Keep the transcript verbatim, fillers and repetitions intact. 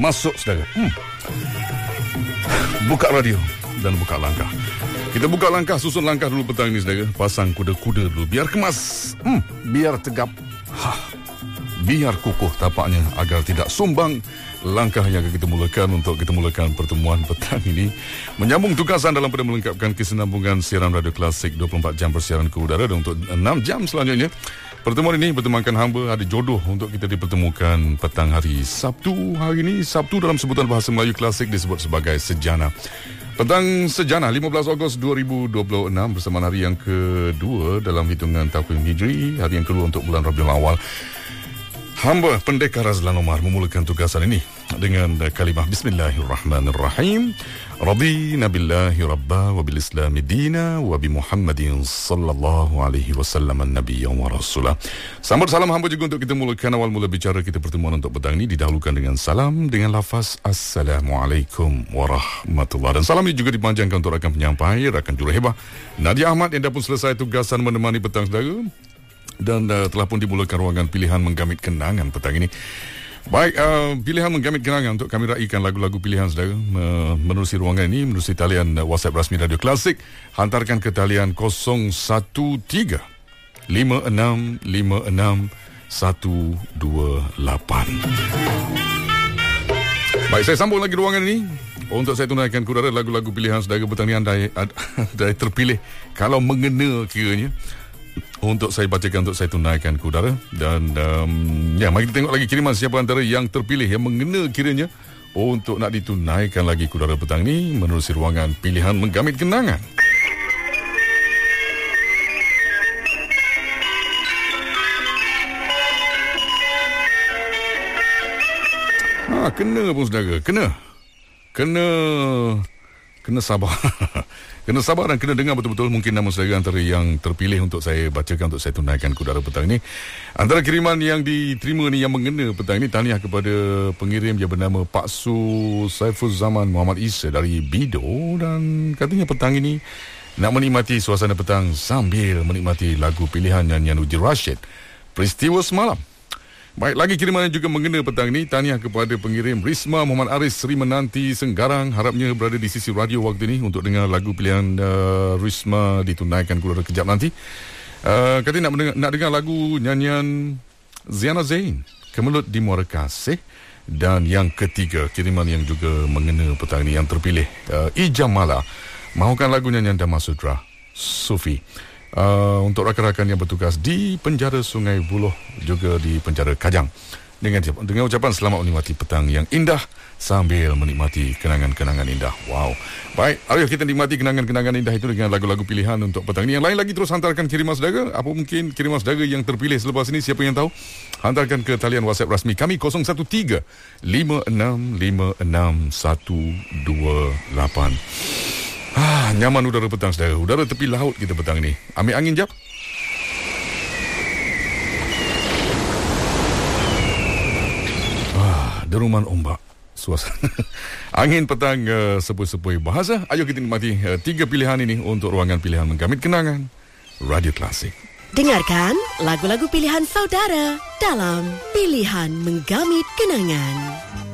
masuk saudara. Hmm. Buka radio dan buka langkah. Kita buka langkah, susun langkah dulu petang ini saudara. Pasang kuda-kuda dulu biar kemas. Hmm, biar tegap. Hah. Biar kukuh tapaknya agar tidak sumbang. Langkah yang akan kita mulakan untuk kita mulakan pertemuan petang ini menyambung tugasan dalam pada melengkapkan kesinambungan siaran radio klasik dua puluh empat jam persiaran ke udara. Dan untuk enam jam selanjutnya pertemuan ini bertemankan hamba ada jodoh untuk kita dipertemukan petang hari Sabtu. Hari ini Sabtu dalam sebutan bahasa Melayu klasik disebut sebagai Sejana. Petang Sejana lima belas Ogos dua ribu dua puluh enam bersama hari yang kedua dalam hitungan takwim Hijri, hari yang kedua untuk bulan Rabiul Awal. Hamba Pendekar Razlan Omar memulakan tugasan ini dengan kalimah Bismillahirrahmanirrahim. Radina billahi rabba wa bil islami dina wa bi Muhammadin sallallahu alaihi wasallam an-nabiyya wa rasulah. Sambut salam hamba juga untuk kita mulakan awal mula bicara kita pertemuan untuk petang ini didahulukan dengan salam dengan lafaz Assalamualaikum warahmatullahi. Dan salam ini juga dipanjangkan untuk rakan penyampai, rakan jurahebah Nadia Ahmad yang dah pun selesai tugasan menemani petang saudara. Dan uh, telah pun dimulakan ruangan pilihan menggamit kenangan petang ini. Baik, uh, pilihan menggamit kenangan untuk kami raikan lagu-lagu pilihan saudara uh, menerusi ruangan ini, menerusi talian uh, WhatsApp rasmi Radio Klasik. Hantarkan ke talian kosong satu tiga lima enam lima enam satu dua lapan. Baik, saya sambung lagi ruangan ini untuk saya tunaikan ke udara lagu-lagu pilihan saudara petang ini anda, anda terpilih kalau mengena kiranya untuk saya bacakan, untuk saya tunaikan ke udara. Dan um, ya, mari kita tengok lagi kiriman siapa antara yang terpilih yang mengena kiranya untuk nak ditunaikan lagi ke udara petang ini menerusi ruangan pilihan menggamit kenangan. Ha, kena pun saudara, kena. Kena kena sabar. Kena sabar dan kena dengar betul-betul mungkin nama saudara antara yang terpilih untuk saya bacakan, untuk saya tunaikan ke udara petang ini. Antara kiriman yang diterima ni yang mengena petang ini, tahniah kepada pengirim yang bernama Pak Su Saiful Zaman Muhammad Isa dari Bido, dan katanya petang ini nak menikmati suasana petang sambil menikmati lagu pilihan nyanyian Uji Rashid, Peristiwa Semalam. Baik, lagi kiriman yang juga mengena petang ini, tahniah kepada pengirim Risma Muhammad Aris Seri Menanti Senggarang, harapnya berada di sisi radio waktu ini untuk dengar lagu pilihan uh, Risma ditunaikan ke kejap nanti. Uh, katanya nak mendengar, nak dengar lagu nyanyian Ziana Zain, Kemelut di Muara Kasih. Dan yang ketiga, kiriman yang juga mengena petang ini yang terpilih, uh, Ijam Mala, mahukan lagu nyanyian Damasudra Sufi. Uh, untuk rakan-rakan yang bertugas di penjara Sungai Buloh, juga di penjara Kajang, dengan, dengan ucapan selamat menikmati petang yang indah sambil menikmati kenangan-kenangan indah. Wow. Baik, ayo kita nikmati kenangan-kenangan indah itu dengan lagu-lagu pilihan untuk petang ini. Yang lain lagi terus hantarkan kiriman saudara. Apa mungkin kiriman saudara yang terpilih selepas ini, siapa yang tahu? Hantarkan ke talian WhatsApp rasmi kami kosong satu tiga lima enam lima enam satu dua lapan. Ah, nyaman udara petang saudara. Udara tepi laut kita petang ini. Ambil angin jap. Ah, deruman ombak. Suasana angin petang uh, sepoi-sepoi bahasa. Ayo kita nikmati uh, tiga pilihan ini untuk ruangan pilihan menggamit kenangan Radio Klasik. Dengarkan lagu-lagu pilihan saudara dalam Pilihan Menggamit Kenangan.